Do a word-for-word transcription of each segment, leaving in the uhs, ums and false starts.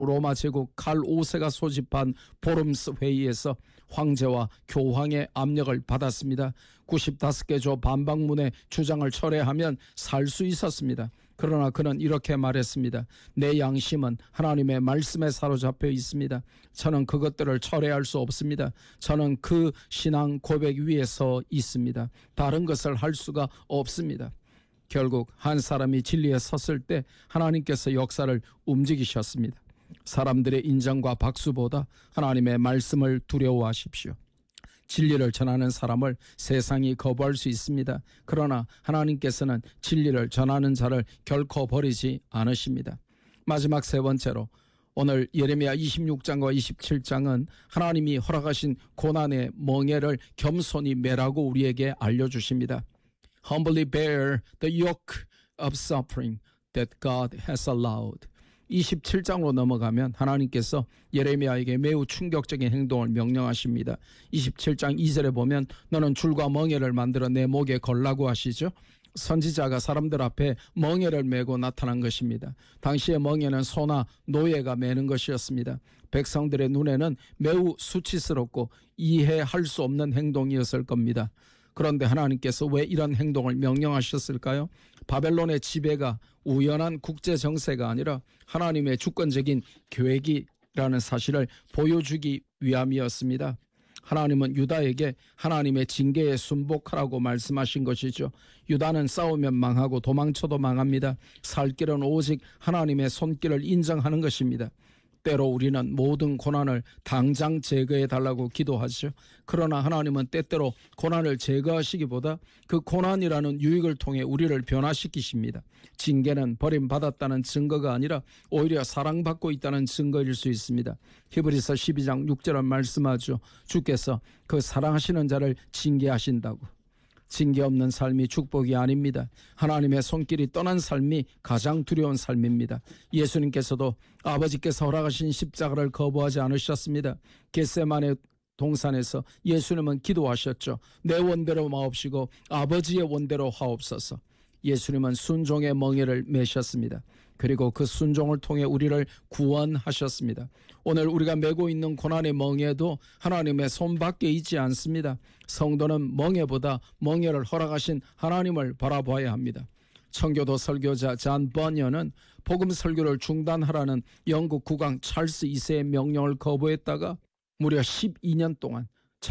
로마 제국 칼 오 세가 소집한 보름스 회의에서 황제와 교황의 압력을 받았습니다. 구십오 개 조 반박문의 주장을 철회하면 살 수 있었습니다. 그러나 그는 이렇게 말했습니다. 내 양심은 하나님의 말씀에 사로잡혀 있습니다. 저는 그것들을 철회할 수 없습니다. 저는 그 신앙 고백 위에 서 있습니다. 다른 것을 할 수가 없습니다. 결국 한 사람이 진리에 섰을 때 하나님께서 역사를 움직이셨습니다. 사람들의 인정과 박수보다 하나님의 말씀을 두려워하십시오. 진리를 전하는 사람을 세상이 거부할 수 있습니다. 그러나 하나님께서는 진리를 전하는 자를 결코 버리지 않으십니다. 마지막 세 번째로 오늘 예레미야 이십육 장과 이십칠 장은 하나님이 허락하신 고난의 멍에를 겸손히 매라고 우리에게 알려주십니다. Humbly bear the yoke of suffering that God has allowed. 이십칠 장으로 넘어가면 하나님께서 예레미야에게 매우 충격적인 행동을 명령하십니다. 이십칠 장 이 절에 보면 너는 줄과 멍에를 만들어 내 목에 걸라고 하시죠. 선지자가 사람들 앞에 멍에를 메고 나타난 것입니다. 당시의 멍에는 소나 노예가 메는 것이었습니다. 백성들의 눈에는 매우 수치스럽고 이해할 수 없는 행동이었을 겁니다. 그런데 하나님께서 왜 이런 행동을 명령하셨을까요? 바벨론의 지배가 우연한 국제 정세가 아니라 하나님의 주권적인 계획이라는 사실을 보여주기 위함이었습니다. 하나님은 유다에게 하나님의 징계에 순복하라고 말씀하신 것이죠. 유다는 싸우면 망하고 도망쳐도 망합니다. 살 길은 오직 하나님의 손길을 인정하는 것입니다. 때로 우리는 모든 고난을 당장 제거해 달라고 기도하죠. 그러나 하나님은 때때로 고난을 제거하시기보다 그 고난이라는 유익을 통해 우리를 변화시키십니다. 징계는 버림받았다는 증거가 아니라 오히려 사랑받고 있다는 증거일 수 있습니다. 히브리서 십이 장 육 절은 말씀하죠. 주께서 그 사랑하시는 자를 징계하신다고. 징계 없는 삶이 축복이 아닙니다. 하나님의 손길이 떠난 삶이 가장 두려운 삶입니다. 예수님께서도 아버지께서 허락하신 십자가를 거부하지 않으셨습니다. 겟세마네 동산에서 예수님은 기도하셨죠. 내 원대로 마옵시고 아버지의 원대로 하옵소서. 예수님은 순종의 멍에를 메셨습니다. 그리고 그 순종을 통해 우리를 구원하셨습니다. 오늘 우리가 메고 있는 고난의 멍에도 하나님의 손밖에 있지 않습니다. 성도는 멍에보다 멍에를 허락하신 하나님을 바라봐야 합니다. 청교도 설교자 잔 버녀는 복음 설교를 중단하라는 영국 국왕 찰스 이 세의 명령을 거부했다가 무려 십이 년 동안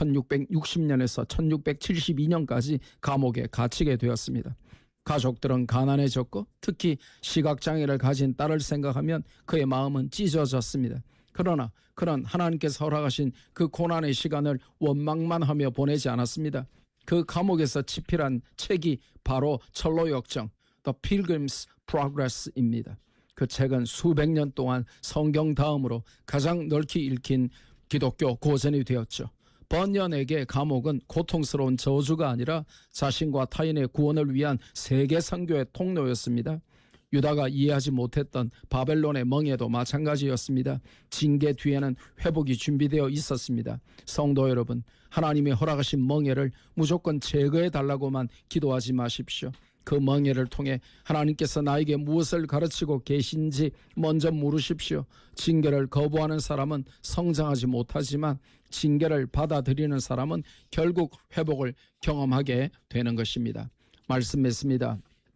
천육백육십 년에서 천육백칠십이 년까지 감옥에 갇히게 되었습니다. 가족들은 가난해졌고 특히 시각장애를 가진 딸을 생각하면 그의 마음은 찢어졌습니다. 그러나 그는 하나님께서 허락하신 그 고난의 시간을 원망만 하며 보내지 않았습니다. 그 감옥에서 집필한 책이 바로 철로역정 The Pilgrim's Progress입니다. 그 책은 수백 년 동안 성경 다음으로 가장 넓게 읽힌 기독교 고전이 되었죠. 번연에게 감옥은 고통스러운 저주가 아니라 자신과 타인의 구원을 위한 세계 선교의 통로였습니다. 유다가 이해하지 못했던 바벨론의 멍에도 마찬가지였습니다. 징계 뒤에는 회복이 준비되어 있었습니다. 성도 여러분, 하나님이 허락하신 멍에를 무조건 제거해 달라고만 기도하지 마십시오. 그 멍에를 통해 하나님께서 나에게 무엇을 가르치고 계신지 먼저 물으십시오. 징계를 거부하는 사람은 성장하지 못하지만 징계를 받아들이는 사람은 결국 회복을 경험하게 되는 것입니다. 말씀했습니다.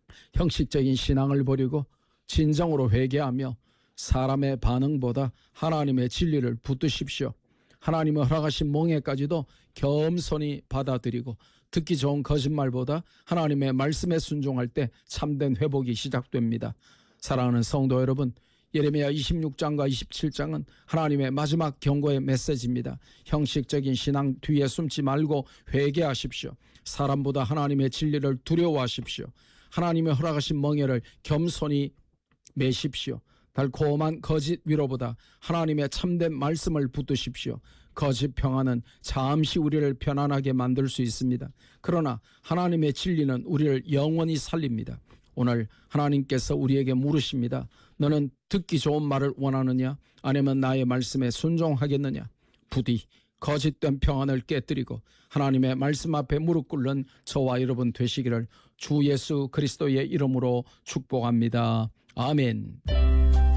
형식적인 신앙을 버리고 진정으로 회개하며 사람의 반응보다 하나님의 진리를 붙드십시오. 하나님의 허락하신 멍에까지도 겸손히 받아들이고 듣기 좋은 거짓말보다 하나님의 말씀에 순종할 때 참된 회복이 시작됩니다. 사랑하는 성도 여러분, 예레미야 이십육 장과 이십칠 장은 하나님의 마지막 경고의 메시지입니다. 형식적인 신앙 뒤에 숨지 말고 회개하십시오. 사람보다 하나님의 진리를 두려워하십시오. 하나님의 허락하신 멍에를 겸손히 매십시오. 달콤한 거짓 위로보다 하나님의 참된 말씀을 붙드십시오. 거짓 평안은 잠시 우리를 편안하게 만들 수 있습니다. 그러나 하나님의 진리는 우리를 영원히 살립니다. 오늘 하나님께서 우리에게 물으십니다. 너는 듣기 좋은 말을 원하느냐? 아니면 나의 말씀에 순종하겠느냐? 부디 거짓된 평안을 깨뜨리고 하나님의 말씀 앞에 무릎 꿇는 저와 여러분 되시기를 주 예수 그리스도의 이름으로 축복합니다. 아멘.